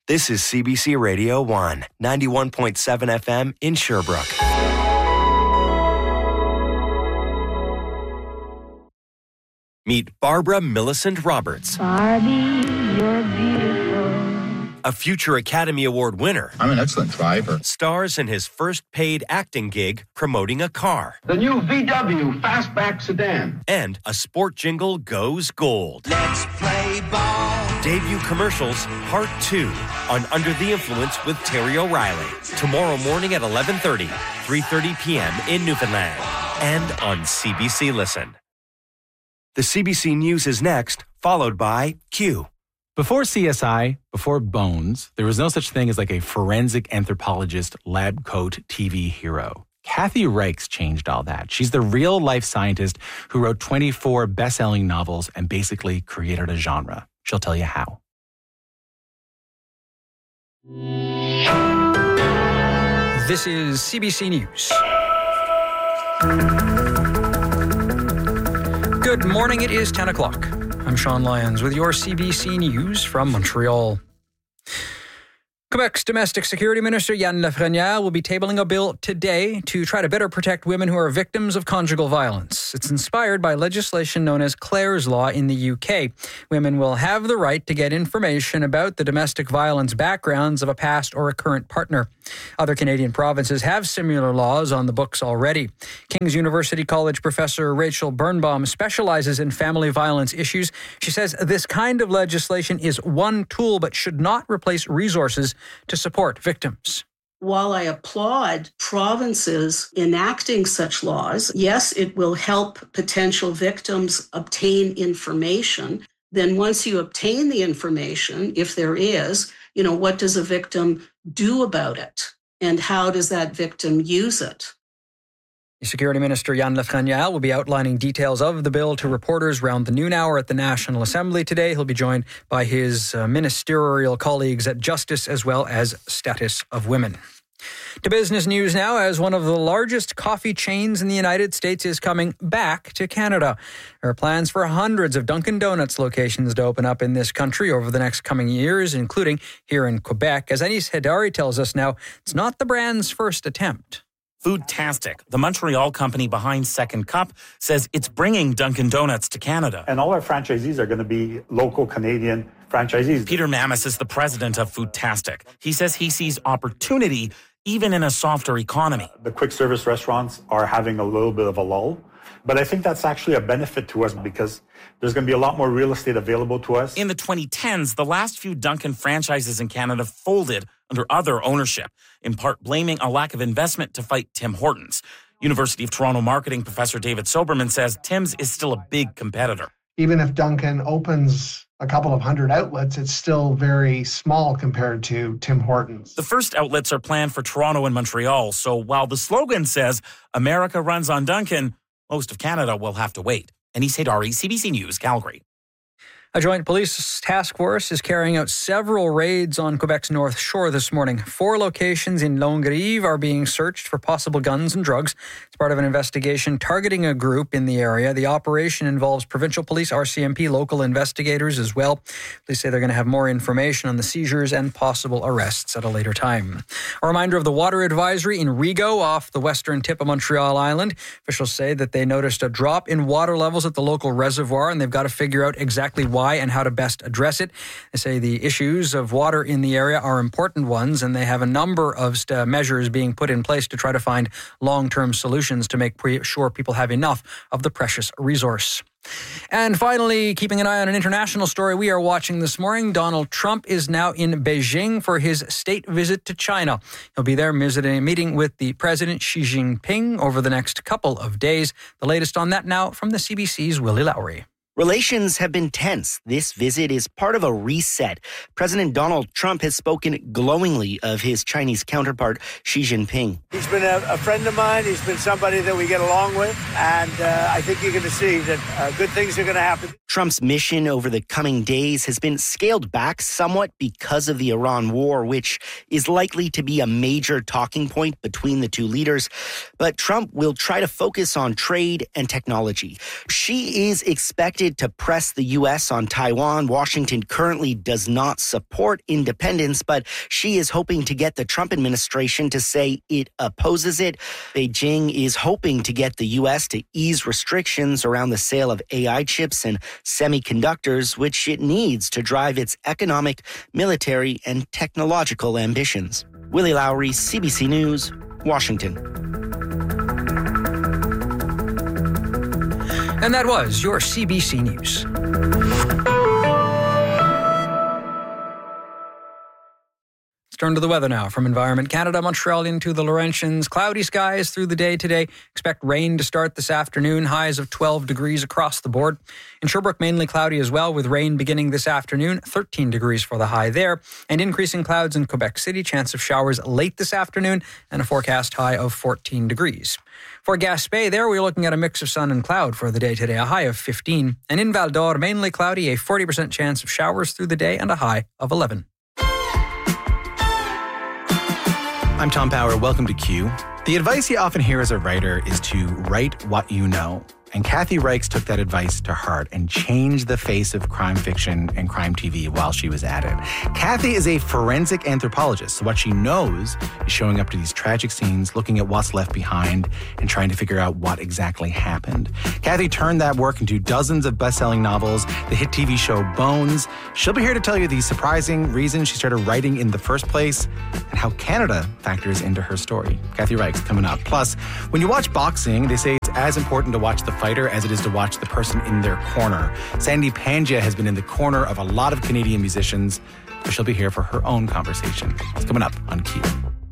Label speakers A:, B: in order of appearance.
A: This is CBC Radio 1, 91.7 FM in Sherbrooke. Meet Barbara Millicent Roberts.
B: Barbie, you're beautiful.
A: A future Academy Award winner.
C: I'm an excellent driver.
A: Stars in his first paid acting gig promoting a car.
D: The new VW Fastback sedan.
A: And a sport jingle goes gold.
E: Let's play ball.
A: Debut commercials, Part 2, on Under the Influence with Terry O'Reilly. Tomorrow morning at 11:30, 3:30 p.m. in Newfoundland. And on CBC Listen. The CBC News is next, followed by Q.
F: Before CSI, before Bones, there was no such thing as like a forensic anthropologist lab coat TV hero. Kathy Reichs changed all that. She's the real-life scientist who wrote 24 best-selling novels and basically created a genre. She'll tell you how.
G: This is CBC News. Good morning, it is 10 o'clock. I'm Sean Lyons with your CBC News from Montreal. Quebec's Domestic Security Minister Yann Lafrenière will be tabling a bill today to try to better protect women who are victims of conjugal violence. It's inspired by legislation known as Clare's Law in the UK. Women will have the right to get information about the domestic violence backgrounds of a past or a current partner. Other Canadian provinces have similar laws on the books already. King's University College professor Rachel Birnbaum specializes in family violence issues. She says this kind of legislation is one tool but should not replace resources to support victims.
H: While I applaud provinces enacting such laws, yes, it will help potential victims obtain information. Then once you obtain the information, if there is, what does a victim do about it? And how does that victim use it?
G: Security Minister Yann Lafrenière will be outlining details of the bill to reporters around the noon hour at the National Assembly today. He'll be joined by his ministerial colleagues at Justice as well as Status of Women. To business news now, as one of the largest coffee chains in the United States is coming back to Canada. There are plans for hundreds of Dunkin' Donuts locations to open up in this country over the next coming years, including here in Quebec. As Anis Hedari tells us now, it's not the brand's first attempt.
I: Foodtastic, the Montreal company behind Second Cup, says it's bringing Dunkin' Donuts to Canada.
J: And all our franchisees are going to be local Canadian franchisees.
I: Peter Mamis is the president of Foodtastic. He says he sees opportunity even in a softer economy.
J: The quick service restaurants are having a little bit of a lull, but I think that's actually a benefit to us because there's going to be a lot more real estate available to us.
I: In the 2010s, the last few Dunkin' franchises in Canada folded under other ownership, in part blaming a lack of investment to fight Tim Hortons. University of Toronto marketing professor David Soberman says Tim's is still a big competitor.
K: Even if Dunkin' opens a couple of hundred outlets, it's still very small compared to Tim Hortons.
I: The first outlets are planned for Toronto and Montreal, so while the slogan says America runs on Dunkin', most of Canada will have to wait. Anis Hedari, CBC News, Calgary.
G: A joint police task force is carrying out several raids on Quebec's North Shore this morning. 4 locations in Longueuil are being searched for possible guns and drugs. It's part of an investigation targeting a group in the area. The operation involves provincial police, RCMP, local investigators as well. They say they're going to have more information on the seizures and possible arrests at a later time. A reminder of the water advisory in Rigaud off the western tip of Montreal Island. Officials say that they noticed a drop in water levels at the local reservoir, and they've got to figure out exactly why and how to best address it. They say the issues of water in the area are important ones, and they have a number of measures being put in place to try to find long-term solutions to make sure people have enough of the precious resource. And finally, keeping an eye on an international story we are watching this morning, Donald Trump is now in Beijing for his state visit to China. He'll be there meeting with the President Xi Jinping over the next couple of days. The latest on that now from the CBC's Willie Lowry.
L: Relations have been tense. This visit is part of a reset. President Donald Trump has spoken glowingly of his Chinese counterpart, Xi Jinping.
M: He's been a friend of mine. He's been somebody that we get along with. And I think you're going to see that good things are going to happen.
L: Trump's mission over the coming days has been scaled back somewhat because of the Iran war, which is likely to be a major talking point between the two leaders. But Trump will try to focus on trade and technology. Xi is expected attempted to press the U.S. on Taiwan. Washington currently does not support independence, but she is hoping to get the Trump administration to say it opposes it. Beijing is hoping to get the U.S. to ease restrictions around the sale of AI chips and semiconductors, which it needs to drive its economic, military, and technological ambitions. Willie Lowry, CBC News, Washington.
G: And that was your CBC News. Let's turn to the weather now. From Environment Canada, Montreal into the Laurentians. Cloudy skies through the day today. Expect rain to start this afternoon. Highs of 12 degrees across the board. In Sherbrooke, mainly cloudy as well, with rain beginning this afternoon. 13 degrees for the high there. And increasing clouds in Quebec City. Chance of showers late this afternoon and a forecast high of 14 degrees. For Gaspé, there we're looking at a mix of sun and cloud for the day today, a high of 15. And in Val d'Or, mainly cloudy, a 40% chance of showers through the day and a high of 11.
F: I'm Tom Power. Welcome to Q. The advice you often hear as a writer is to write what you know. And Kathy Reichs took that advice to heart and changed the face of crime fiction and crime TV while she was at it. Kathy is a forensic anthropologist, so what she knows is showing up to these tragic scenes, looking at what's left behind, and trying to figure out what exactly happened. Kathy turned that work into dozens of best-selling novels, the hit TV show Bones. She'll be here to tell you the surprising reason she started writing in the first place and how Canada factors into her story. Kathy Reichs coming up. Plus, when you watch boxing, they say it's as important to watch the fighter as it is to watch the person in their corner. Sandy Pangia has been in the corner of a lot of Canadian musicians, but she'll be here for her own conversation. It's coming up on Q.